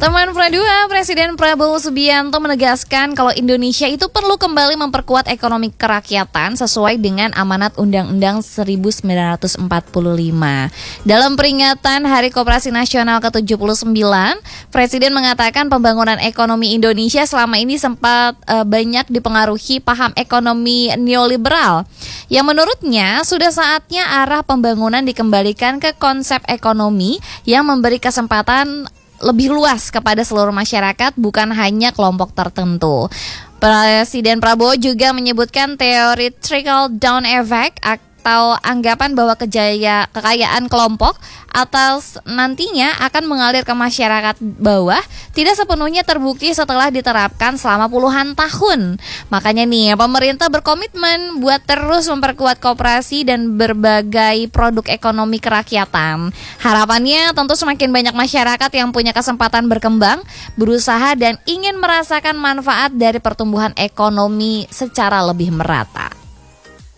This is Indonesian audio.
Teman Pro 2, Presiden Prabowo Subianto menegaskan kalau Indonesia itu perlu kembali memperkuat ekonomi kerakyatan sesuai dengan amanat Undang-Undang 1945. Dalam peringatan Hari Koperasi Nasional ke-79, Presiden mengatakan pembangunan ekonomi Indonesia selama ini sempat banyak dipengaruhi paham ekonomi neoliberal, yang menurutnya sudah saatnya arah pembangunan dikembalikan ke konsep ekonomi yang memberi kesempatan lebih luas kepada seluruh masyarakat, bukan hanya kelompok tertentu. Presiden Prabowo juga menyebutkan teori trickle down effect atau anggapan bahwa kekayaan kelompok atas nantinya akan mengalir ke masyarakat bawah tidak sepenuhnya terbukti setelah diterapkan selama puluhan tahun. Makanya nih, pemerintah berkomitmen buat terus memperkuat koperasi dan berbagai produk ekonomi kerakyatan. Harapannya tentu semakin banyak masyarakat yang punya kesempatan berkembang, berusaha dan ingin merasakan manfaat dari pertumbuhan ekonomi secara lebih merata.